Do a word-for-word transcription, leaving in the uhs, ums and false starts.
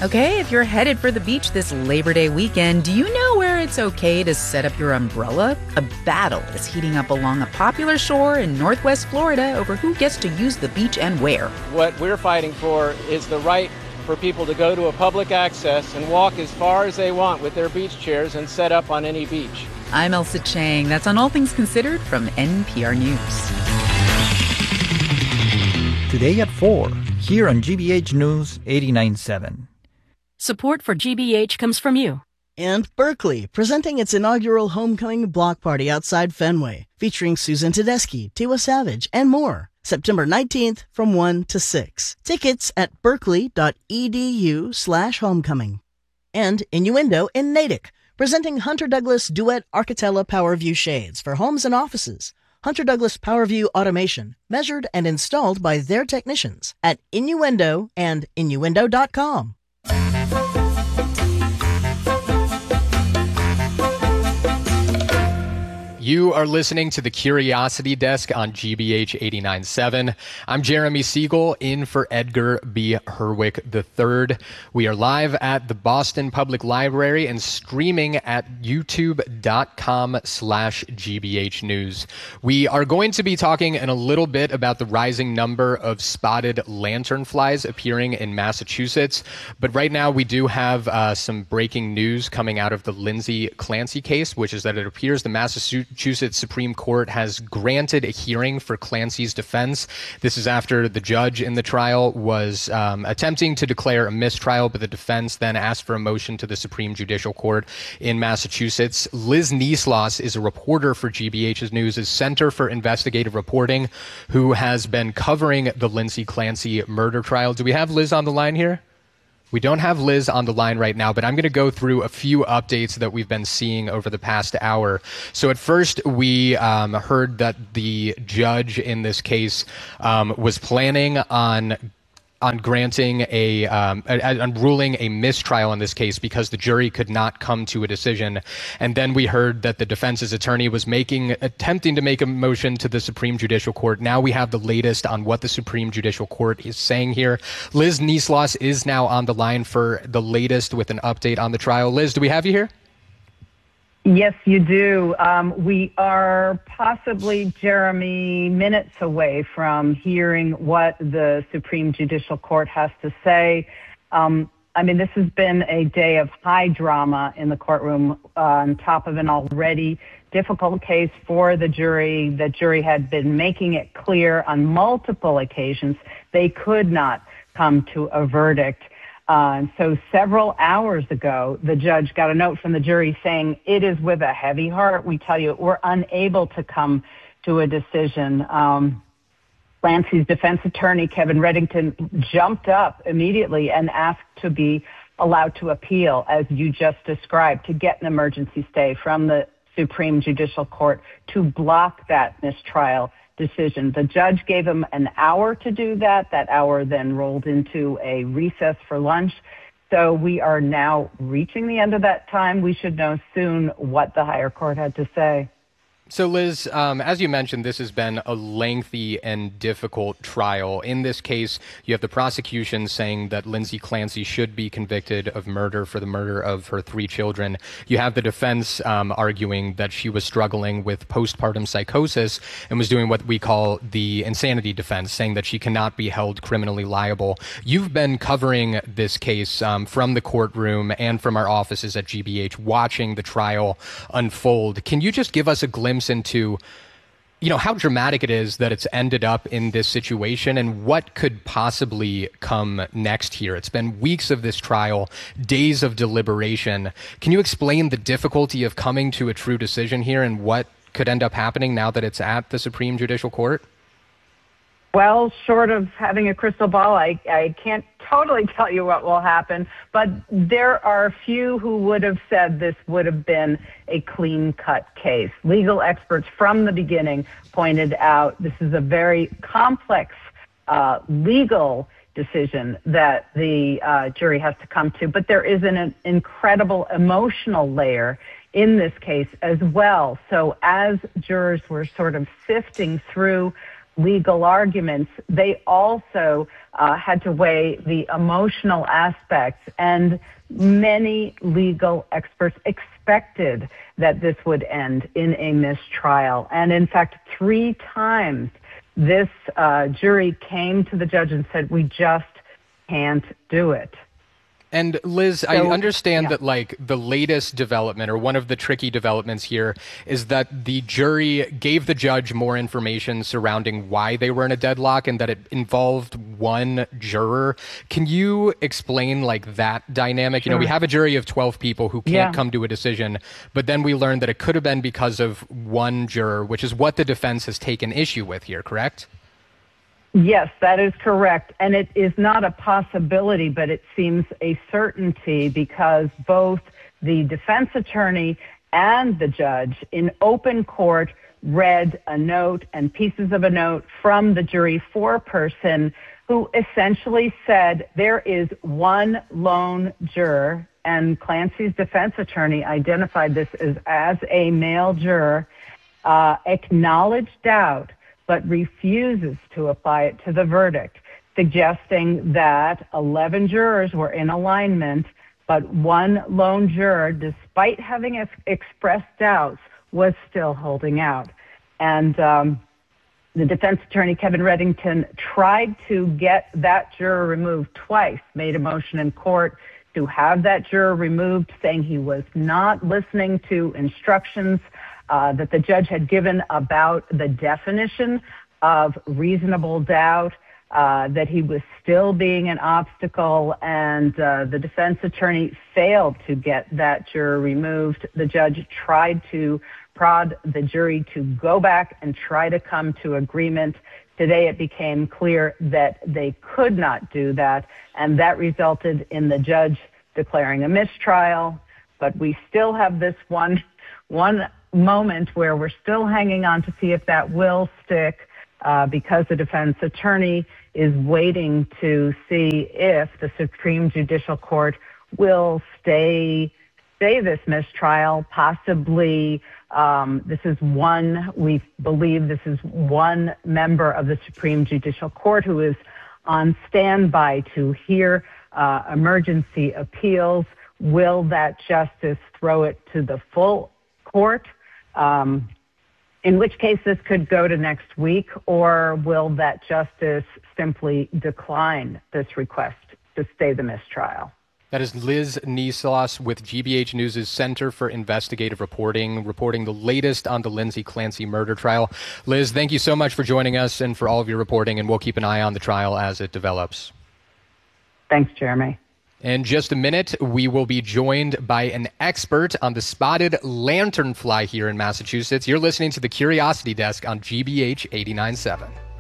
Okay, if you're headed for the beach this Labor Day weekend, do you know where it's okay to set up your umbrella? A battle is heating up along a popular shore in Northwest Florida over who gets to use the beach and where. What we're fighting for is the right for people to go to a public access and walk as far as they want with their beach chairs and set up on any beach. I'm Elsa Chang. That's on All Things Considered from N P R News. Today at four, here on G B H News eighty-nine point seven. Support for G B H comes from you. And Berkeley, presenting its inaugural homecoming block party outside Fenway, featuring Susan Tedeschi, Tiwa Savage, and more. September nineteenth from one to six. Tickets at berkeley.edu slash homecoming. And Innuendo in Natick, presenting Hunter Douglas Duet Architella PowerView shades for homes and offices. Hunter Douglas PowerView automation, measured and installed by their technicians at Innuendo and innuendo dot com. You are listening to the Curiosity Desk on G B H eighty-nine point seven. I'm Jeremy Siegel, in for Edgar B. Herwick the third. We are live at the Boston Public Library and streaming at youtube.com slash GBH News. We are going to be talking in a little bit about the rising number of spotted lanternflies appearing in Massachusetts. But right now we do have uh, some breaking news coming out of the Lindsay Clancy case, which is that it appears the Massachusetts Massachusetts Supreme Court has granted a hearing for Clancy's defense. This is after the judge in the trial was um, attempting to declare a mistrial, but the defense then asked for a motion to the Supreme Judicial Court in Massachusetts. Liz Niesloss is a reporter for G B H's News' Center for Investigative Reporting, who has been covering the Lindsay Clancy murder trial. Do we have Liz on the line here? We don't have Liz on the line right now, but I'm going to go through a few updates that we've been seeing over the past hour. So at first, we um, heard that the judge in this case um, was planning on on granting a, um, a, on ruling a mistrial in this case because the jury could not come to a decision. And then we heard that the defense's attorney was making, attempting to make a motion to the Supreme Judicial Court. Now we have the latest on what the Supreme Judicial Court is saying here. Liz Niesloss is now on the line for the latest with an update on the trial. Liz, do we have you here? Yes, you do. Um, we are possibly, Jeremy, minutes away from hearing what the Supreme Judicial Court has to say. Um, I mean, this has been a day of high drama in the courtroom uh, on top of an already difficult case for the jury. The jury had been making it clear on multiple occasions they could not come to a verdict. Uh, and so several hours ago, the judge got a note from the jury saying, it is with a heavy heart, we tell you, we're unable to come to a decision. Um, Clancy's defense attorney, Kevin Reddington, jumped up immediately and asked to be allowed to appeal, as you just described, to get an emergency stay from the Supreme Judicial Court to block that mistrial decision. The judge gave him an hour to do that. That hour then rolled into a recess for lunch. So we are now reaching the end of that time. We should know soon what the higher court had to say. So, Liz, um, as you mentioned, this has been a lengthy and difficult trial. In this case, you have the prosecution saying that Lindsay Clancy should be convicted of murder for the murder of her three children. You have the defense um, arguing that she was struggling with postpartum psychosis and was doing what we call the insanity defense, saying that she cannot be held criminally liable. You've been covering this case um, from the courtroom and from our offices at G B H, watching the trial unfold. Can you just give us a glimpse into, you know, how dramatic it is that it's ended up in this situation and what could possibly come next here? It's been weeks of this trial, days of deliberation. Can you explain the difficulty of coming to a true decision here and what could end up happening now that it's at the Supreme Judicial Court? Well, short of having a crystal ball, I, I can't totally tell you what will happen, but there are a few who would have said this would have been a clean-cut case. Legal experts from the beginning pointed out this is a very complex uh, legal decision that the uh, jury has to come to, but there is an, an incredible emotional layer in this case as well. So as jurors were sort of sifting through legal arguments, they also uh, had to weigh the emotional aspects, and many legal experts expected that this would end in a mistrial. And in fact, three times this uh, jury came to the judge and said, we just can't do it. And Liz, So, I understand yeah. that like the latest development, or one of the tricky developments here, is that the jury gave the judge more information surrounding why they were in a deadlock, and that it involved one juror. Can you explain like that dynamic? Sure. You know, we have a jury of twelve people who can't yeah. come to a decision, but then we learned that it could have been because of one juror, which is what the defense has taken issue with here, correct? Yes, that is correct. And it is not a possibility, but it seems a certainty, because both the defense attorney and the judge in open court read a note and pieces of a note from the jury foreperson, who essentially said there is one lone juror, and Clancy's defense attorney identified this as, as a male juror, uh, acknowledged doubt, but refuses to apply it to the verdict, suggesting that eleven jurors were in alignment, but one lone juror, despite having ex- expressed doubts, was still holding out. And um, the defense attorney, Kevin Reddington, tried to get that juror removed twice, made a motion in court to have that juror removed, saying he was not listening to instructions Uh, that the judge had given about the definition of reasonable doubt, uh, that he was still being an obstacle, and uh, the defense attorney failed to get that juror removed. The judge tried to prod the jury to go back and try to come to agreement. Today it became clear that they could not do that, and that resulted in the judge declaring a mistrial. But we still have this one one moment where we're still hanging on to see if that will stick, uh, because the defense attorney is waiting to see if the Supreme Judicial Court will stay stay this mistrial. Possibly, um, this is one, we believe this is one member of the Supreme Judicial Court who is on standby to hear uh, emergency appeals. Will that justice throw it to the full court? Um, in which case this could go to next week, or will that justice simply decline this request to stay the mistrial? That is Liz Nislas with G B H News' Center for Investigative Reporting, reporting the latest on the Lindsay Clancy murder trial. Liz, thank you so much for joining us and for all of your reporting, and we'll keep an eye on the trial as it develops. Thanks, Jeremy. In just a minute, we will be joined by an expert on the spotted lanternfly here in Massachusetts. You're listening to the Curiosity Desk on G B H eighty-nine point seven.